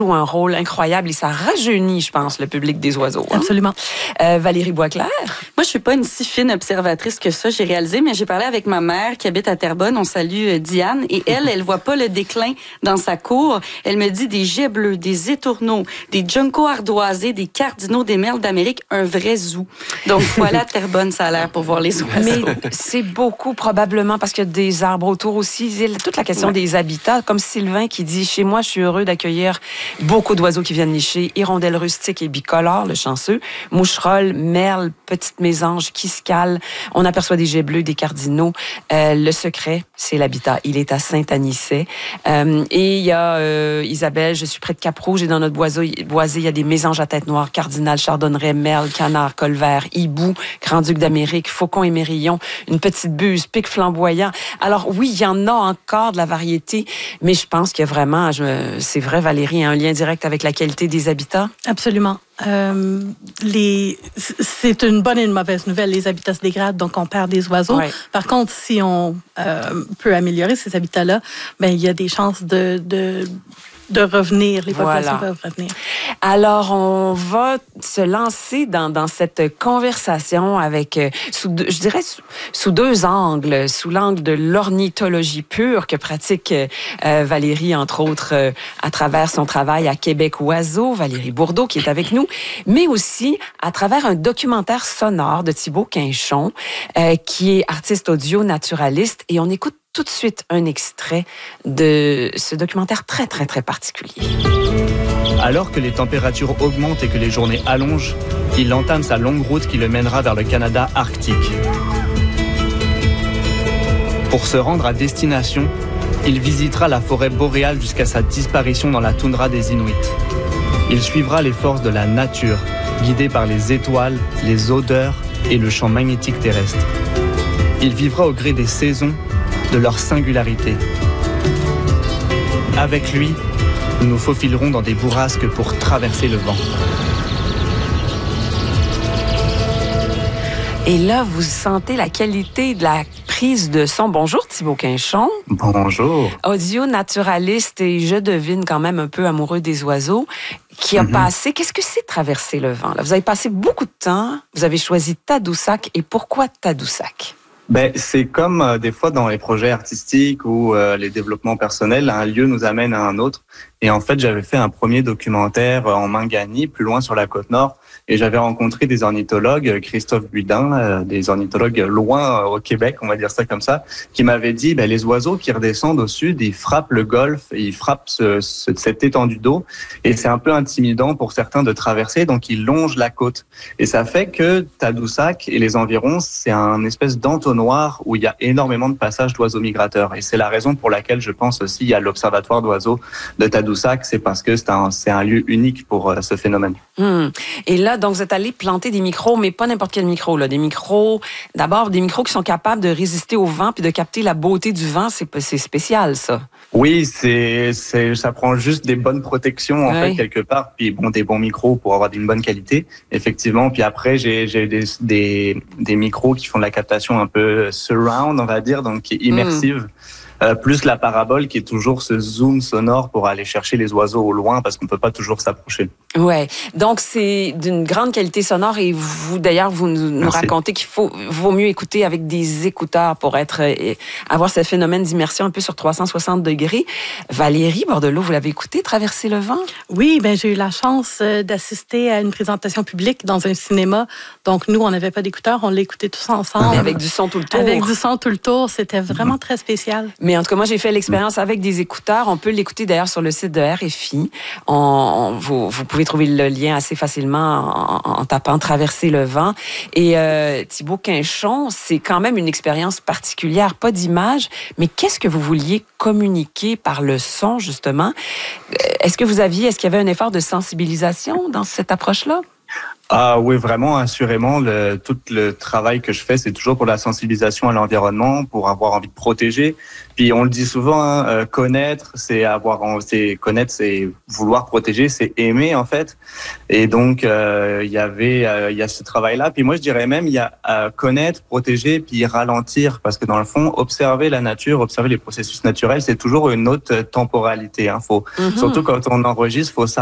joue un rôle incroyable et ça rajeunit, je pense, le public des oiseaux. Hein? Absolument. Valérie Boisclair? Moi, je suis pas une si fine observatrice que ça, j'ai réalisé, mais j'ai parlé avec ma mère qui habite à Terrebonne. On salue Diane. Et elle voit pas le déclin dans sa cour. Elle me dit des geais bleus, des étourneaux, des juncos ardoisés, des cardinaux, des merles d'Amérique, un vrai zoo. Donc voilà, Terrebonne, ça a l'air pour voir les oiseaux. Mais c'est beaucoup probablement parce qu'il y a des arbres autour aussi. Toute la question des habitats, comme Sylvain qui dit, chez moi, je suis heureux d'accueillir beaucoup d'oiseaux qui viennent nicher, hirondelles rustiques et bicolores, le chanceux, moucherolles, merles, petites mésanges, quiscales. On aperçoit des geais bleus, des cardinaux. Le secret, c'est l'habitat. Il est à Saint-Anicet. Et il y a Isabelle, je suis près de Cap-Rouge et dans notre boisé, il y a des mésanges à tête noire, cardinal, chardonneret, merle, canard, colvert, hibou, grand-duc d'Amérique, faucon émerillon, une petite buse, pic flamboyant. Alors oui, il y en a encore de la variété, mais je pense qu'il y a vraiment, c'est vrai Valérie, un lien direct avec la qualité des habitats. Absolument. C'est une bonne et une mauvaise nouvelle. Les habitats se dégradent, donc on perd des oiseaux. Ouais. Par contre, si on peut améliorer ces habitats-là, ben il y a des chances de revenir, les populations peuvent revenir. Alors, on va se lancer dans cette conversation avec, je dirais, sous deux angles. Sous l'angle de l'ornithologie pure que pratique Valérie, entre autres, à travers son travail à Québec Oiseaux, Valérie Bourdeau qui est avec nous, mais aussi à travers un documentaire sonore de Thibaut Quinchon, qui est artiste audio naturaliste. Et on écoute tout de suite un extrait de ce documentaire très, très, très particulier. Alors que les températures augmentent et que les journées allongent, il entame sa longue route qui le mènera vers le Canada arctique. Pour se rendre à destination, il visitera la forêt boréale jusqu'à sa disparition dans la toundra des Inuits. Il suivra les forces de la nature, guidé par les étoiles, les odeurs et le champ magnétique terrestre. Il vivra au gré des saisons, de leur singularité. Avec lui, nous nous faufilerons dans des bourrasques pour traverser le vent. Et là, vous sentez la qualité de la prise de son. Bonjour Thibaut Quinchon. Bonjour. Audio naturaliste et je devine quand même un peu amoureux des oiseaux, qui a passé... Qu'est-ce que c'est traverser le vent? Là, vous avez passé beaucoup de temps, vous avez choisi Tadoussac. Et pourquoi Tadoussac? Ben, c'est comme des fois dans les projets artistiques ou les développements personnels, un lieu nous amène à un autre. Et en fait, j'avais fait un premier documentaire en Mangani, plus loin sur la côte nord, et j'avais rencontré des ornithologues, Christophe Buidin, des ornithologues loin au Québec, on va dire ça comme ça, qui m'avaient dit, ben, les oiseaux qui redescendent au sud, ils frappent le golfe, et ils frappent cette étendue d'eau, et c'est un peu intimidant pour certains de traverser, donc ils longent la côte. Et ça fait que Tadoussac et les environs, c'est un espèce d'entonnoir où il y a énormément de passages d'oiseaux migrateurs. Et c'est la raison pour laquelle je pense aussi à l'Observatoire d'oiseaux de Tadoussac, c'est parce que c'est un lieu unique pour ce phénomène. Et là, donc, vous êtes allé planter des micros, mais pas n'importe quel micro, là. Des micros, d'abord, des micros qui sont capables de résister au vent puis de capter la beauté du vent. C'est spécial, ça. Oui, ça prend juste des bonnes protections, en fait, quelque part. Puis bon, des bons micros pour avoir une bonne qualité, effectivement. Puis après, j'ai des micros qui font de la captation un peu surround, on va dire, donc qui est immersive. Plus la parabole qui est toujours ce zoom sonore pour aller chercher les oiseaux au loin parce qu'on peut pas toujours s'approcher. Ouais. Donc c'est d'une grande qualité sonore et vous d'ailleurs vous nous racontez qu'il vaut mieux écouter avec des écouteurs pour avoir ce phénomène d'immersion un peu sur 360 degrés. Valérie Bordelot, vous l'avez écouté Traverser le vent? Oui, ben j'ai eu la chance d'assister à une présentation publique dans un cinéma. Donc nous on n'avait pas d'écouteurs, on l'écoutait tous ensemble. Mais avec du son tout le tour. Avec du son tout le tour, c'était vraiment très spécial. Mais en tout cas, moi, j'ai fait l'expérience avec des écouteurs. On peut l'écouter d'ailleurs sur le site de RFI. Vous pouvez trouver le lien assez facilement en tapant « Traverser le vent ». Et Thibaut Quinchon, c'est quand même une expérience particulière, pas d'image, mais qu'est-ce que vous vouliez communiquer par le son, justement? Est-ce qu'il y avait un effort de sensibilisation dans cette approche-là? Ah oui, vraiment, assurément. Tout le travail que je fais, c'est toujours pour la sensibilisation à l'environnement, pour avoir envie de protéger. Puis on le dit souvent, hein, connaître, connaître, c'est vouloir protéger, c'est aimer en fait. Et donc il y a ce travail-là. Puis moi je dirais même il y a connaître, protéger, puis ralentir, parce que dans le fond, observer la nature, observer les processus naturels, c'est toujours une autre temporalité. Hein. Surtout quand on enregistre, faut